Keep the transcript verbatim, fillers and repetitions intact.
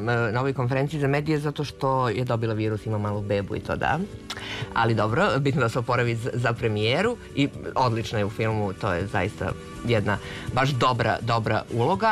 na ovoj konferenciji za medije zato što je dobila virus, ima malu bebu i to da. Ali dobro, bitno da se oporavi za premijeru i odlična je u filmu, to je zaista jedna baš dobra, dobra uloga.